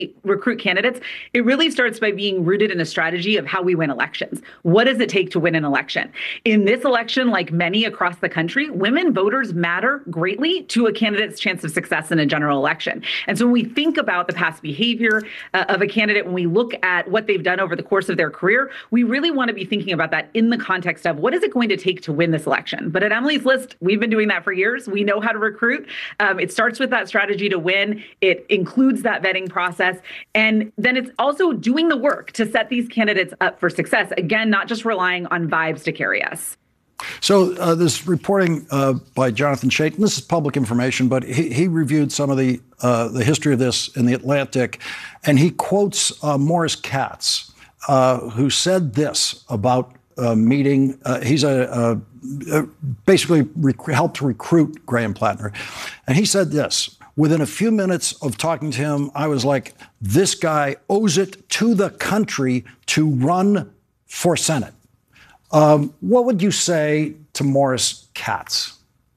recruit candidates, it really starts by being rooted in a strategy of how we win elections. What does it take to win an election? In this election, like many across the country, women voters matter greatly to a candidate's chance of success in a general election. And so when we think about the past behavior of a candidate, when we look at what they've done over the course of their career, we really want to be thinking about that in the context of what is it going to take to win this election? But at Emily's List, we've been doing that for years. We know how to recruit. It starts with that strategy to win. It includes that vetting process. And then it's also doing the work to set these candidates up for success. Again, not just relying on vibes to carry us. So this reporting by Jonathan Chaitin, this is public information, but he reviewed some of the history of this in The Atlantic, and he quotes Morris Katz, who said this about meeting. He's basically helped recruit Graham Plattner, and he said this: within a few minutes of talking to him, I was like, this guy owes it to the country to run for Senate. What would you say to Morris Katz?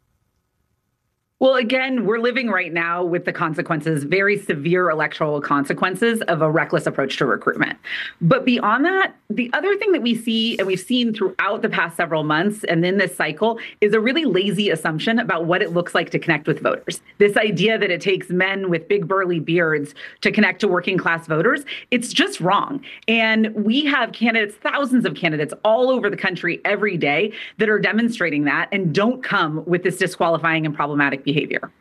Well, again, we're living right now with the consequences, very severe electoral consequences of a reckless approach to recruitment. But beyond that, the other thing that we see and we've seen throughout the past several months and in this cycle is a really lazy assumption about what it looks like to connect with voters. This idea that it takes men with big burly beards to connect to working class voters, it's just wrong. And we have candidates, thousands of candidates all over the country every day that are demonstrating that and don't come with this disqualifying and problematic behavior.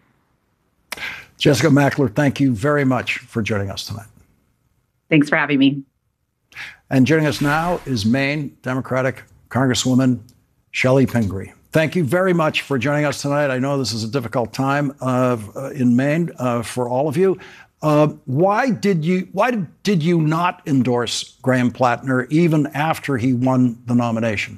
Jessica Mackler, thank you very much for joining us tonight. Thanks for having me. And joining us now is Maine Democratic Congresswoman Chellie Pingree. Thank you very much for joining us tonight. I know this is a difficult time in Maine for all of you. Why did you not endorse Graham Plattner even after he won the nomination?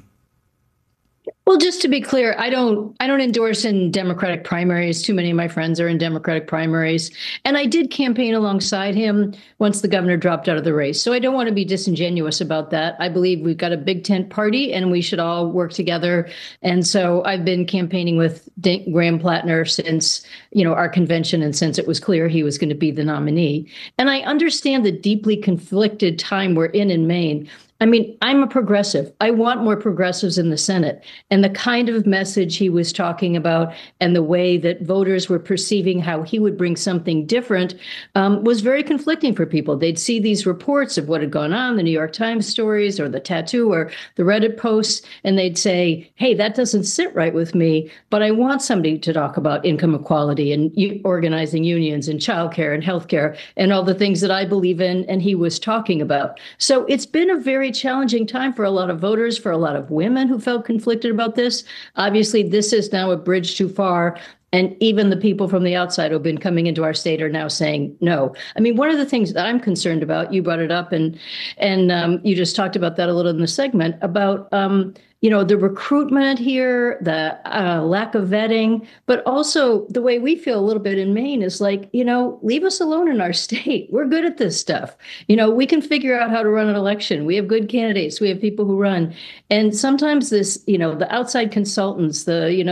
Well, just to be clear, I don't endorse in Democratic primaries. Too many of my friends are in Democratic primaries. And I did campaign alongside him once the governor dropped out of the race. So I don't want to be disingenuous about that. I believe we've got a big tent party and we should all work together. And so I've been campaigning with Graham Plattner since, our convention and since it was clear he was going to be the nominee. And I understand the deeply conflicted time we're in Maine. I mean, I'm a progressive. I want more progressives in the Senate. And the kind of message he was talking about and the way that voters were perceiving how he would bring something different was very conflicting for people. They'd see these reports of what had gone on, the New York Times stories or the tattoo or the Reddit posts, and they'd say, hey, that doesn't sit right with me, but I want somebody to talk about income equality and organizing unions and childcare and healthcare and all the things that I believe in and he was talking about. So it's been a very challenging time for a lot of voters, for a lot of women who felt conflicted about this. Obviously, this is now a bridge too far. And even the people from the outside who've been coming into our state are now saying no. I mean, one of the things that I'm concerned about, you brought it up and you just talked about that a little in the segment about, the recruitment here, the lack of vetting, but also the way we feel a little bit in Maine is like, leave us alone in our state. We're good at this stuff. We can figure out how to run an election. We have good candidates. We have people who run. And sometimes this, the outside consultants,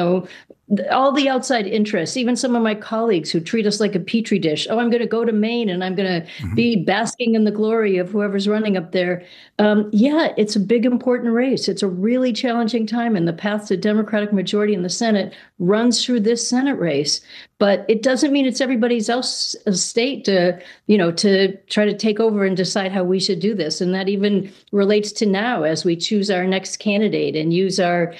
all the outside interests, even some of my colleagues who treat us like a petri dish. Oh, I'm going to go to Maine and I'm going to be basking in the glory of whoever's running up there. It's a big, important race. It's a really challenging time. And the path to Democratic majority in the Senate runs through this Senate race. But it doesn't mean it's everybody's else state to try to take over and decide how we should do this. And that even relates to now as we choose our next candidate and use our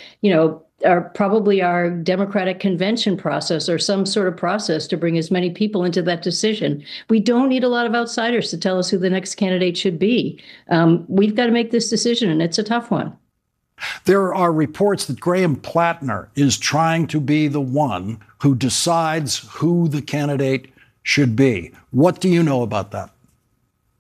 Democratic convention process or some sort of process to bring as many people into that decision. We don't need a lot of outsiders to tell us who the next candidate should be. We've got to make this decision, and it's a tough one. There are reports that Graham Plattner is trying to be the one who decides who the candidate should be. What do you know about that?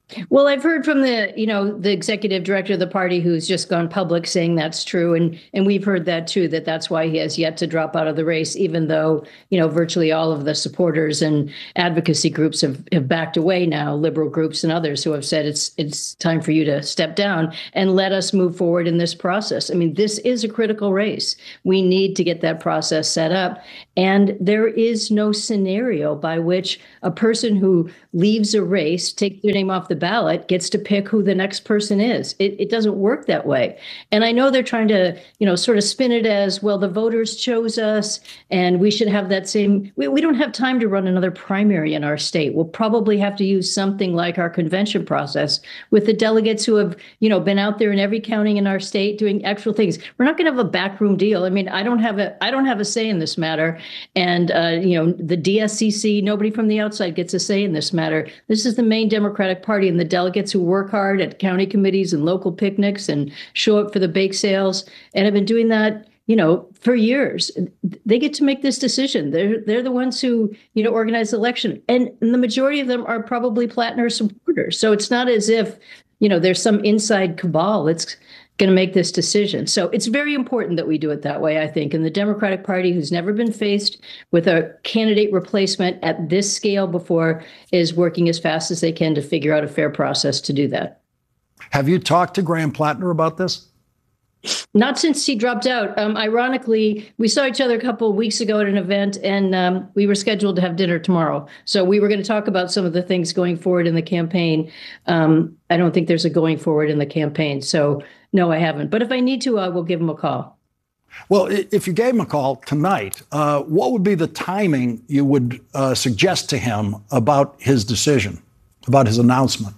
Well, I've heard from the executive director of the party who's just gone public saying that's true. And we've heard that too, that's why he has yet to drop out of the race, even though, virtually all of the supporters and advocacy groups have backed away now, liberal groups and others who have said it's time for you to step down and let us move forward in this process. I mean, this is a critical race. We need to get that process set up. And there is no scenario by which a person who leaves a race, takes their name off the ballot, gets to pick who the next person is. It doesn't work that way. And I know they're trying to, sort of spin it as, well, the voters chose us and we should have that same. We don't have time to run another primary in our state. We'll probably have to use something like our convention process with the delegates who have, been out there in every county in our state doing actual things. We're not going to have a backroom deal. I mean, I don't have a say in this matter. And, the DSCC, nobody from the outside gets a say in this matter. This is the main Democratic Party and the delegates who work hard at county committees and local picnics and show up for the bake sales and have been doing that, for years. They get to make this decision. They're the ones who, organize the election. And the majority of them are probably Plattner supporters. So it's not as if, there's some inside cabal that's going to make this decision. So it's very important that we do it that way, I think. And the Democratic Party, who's never been faced with a candidate replacement at this scale before, is working as fast as they can to figure out a fair process to do that. Have you talked to Graham Plattner about this? Not since he dropped out. Ironically, we saw each other a couple of weeks ago at an event, and we were scheduled to have dinner tomorrow. So we were going to talk about some of the things going forward in the campaign. I don't think there's a going forward in the campaign. So no, I haven't. But if I need to, I will give him a call. Well, if you gave him a call tonight, what would be the timing you would suggest to him about his decision, about his announcement?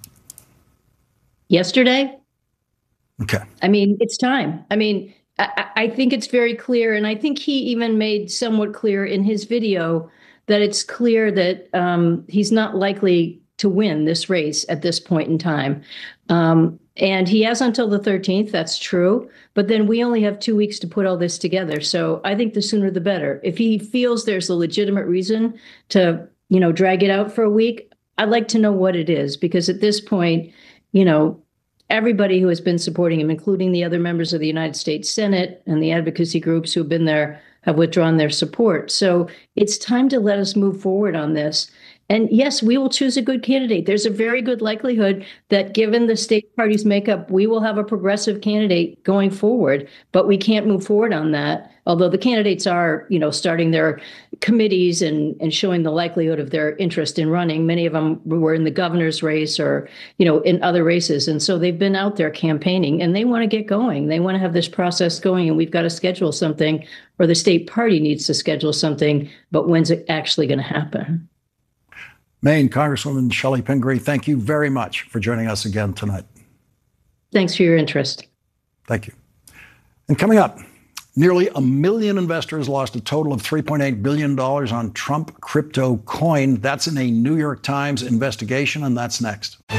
Yesterday. Okay. I mean, it's time. I mean, I think it's very clear. And I think he even made somewhat clear in his video that it's clear that he's not likely to win this race at this point in time. And he has until the 13th. That's true. But then we only have 2 weeks to put all this together. So I think the sooner the better. If he feels there's a legitimate reason to, drag it out for a week, I'd like to know what it is, because at this point, everybody who has been supporting him, including the other members of the United States Senate and the advocacy groups who have been there, have withdrawn their support. So it's time to let us move forward on this. And yes, we will choose a good candidate. There's a very good likelihood that given the state party's makeup, we will have a progressive candidate going forward, but we can't move forward on that. Although the candidates are, starting their committees and showing the likelihood of their interest in running. Many of them were in the governor's race or, in other races. And so they've been out there campaigning and they want to get going. They want to have this process going, and we've got to schedule something, or the state party needs to schedule something. But when's it actually going to happen? Maine Congresswoman Chellie Pingree, thank you very much for joining us again tonight. Thanks for your interest. Thank you. And coming up, nearly 1 million investors lost a total of $3.8 billion on Trump crypto coin. That's in a New York Times investigation, and that's next.